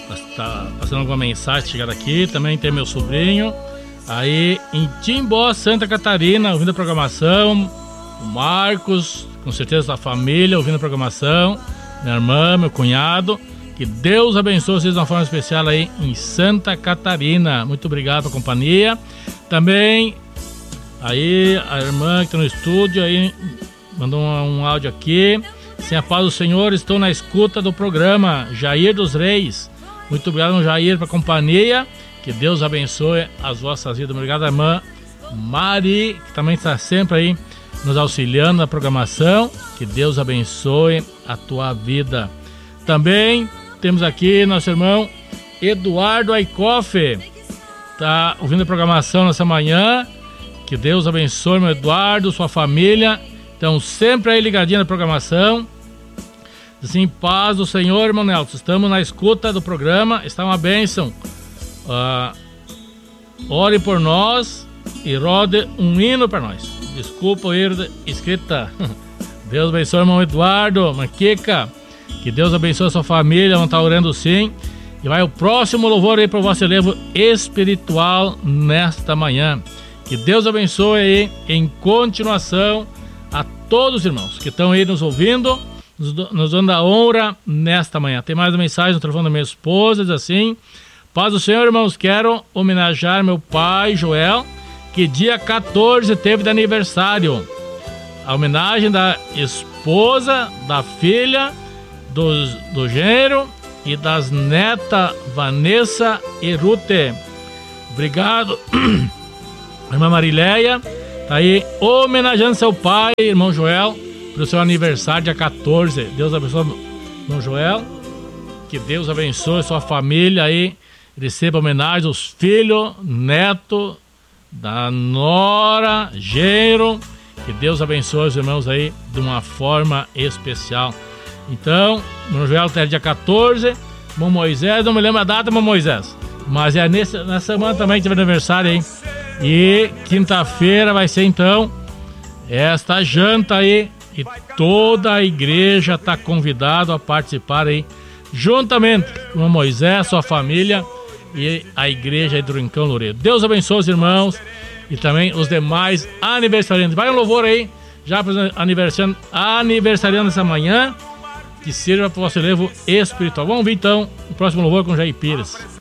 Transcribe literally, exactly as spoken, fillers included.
Tá passando alguma mensagem chegada aqui. Também tem meu sobrinho aí em Timbó, Santa Catarina, ouvindo a programação. O Marcos, com certeza da família, ouvindo a programação. Minha irmã, meu cunhado. Que Deus abençoe vocês de uma forma especial aí em Santa Catarina. Muito obrigado pela companhia. Também aí a irmã que está no estúdio aí mandou um, um áudio aqui. Sem a paz do Senhor, estou na escuta do programa. Jair dos Reis. Muito obrigado, Jair, pela companhia. Que Deus abençoe as vossas vidas. Obrigado, irmã Mari, que também está sempre aí nos auxiliando na programação. Que Deus abençoe a tua vida. Também temos aqui nosso irmão Eduardo Aikoff. Está ouvindo a programação nessa manhã. Que Deus abençoe, meu Eduardo, sua família. Então, sempre aí ligadinho na programação. Assim, paz do Senhor, irmão Nelson. Estamos na escuta do programa. Está uma bênção. Uh, ore por nós e rode um hino para nós. Desculpa o erro escrita. Deus abençoe, irmão Eduardo, Marquica. Que Deus abençoe a sua família. Vamos estar orando sim. E vai o próximo louvor aí para o vosso elevo espiritual nesta manhã. Que Deus abençoe aí em continuação a todos os irmãos que estão aí nos ouvindo, nos, nos dando a honra nesta manhã. Tem mais uma mensagem no telefone da minha esposa, diz assim: paz do Senhor, irmãos, quero homenagear meu pai Joel, que dia quatorze teve de aniversário. A homenagem da esposa, da filha, do, do genro e das netas Vanessa e Rute. Obrigado, irmã Marileia. Tá aí homenageando seu pai, irmão Joel, pro seu aniversário, dia quatorze. Deus abençoe, irmão Joel. Que Deus abençoe sua família aí. Receba homenagem aos filhos, neto, da nora, genro. Que Deus abençoe os irmãos aí de uma forma especial. Então, irmão Joel até dia quatorze. Irmão Moisés, não me lembro a data, irmão Moisés. Mas é nesse, nessa semana também que teve aniversário aí. E quinta-feira vai ser então esta janta aí. E toda a igreja está convidada a participar aí, juntamente com o Moisés, sua família e a igreja aí do Rincão Loureiro. Deus abençoe os irmãos e também os demais aniversariantes. Vai um louvor aí, já para os aniversariantes, aniversariando essa manhã, que sirva para o vosso elevo espiritual. Vamos ver então o próximo louvor com Jair Pires.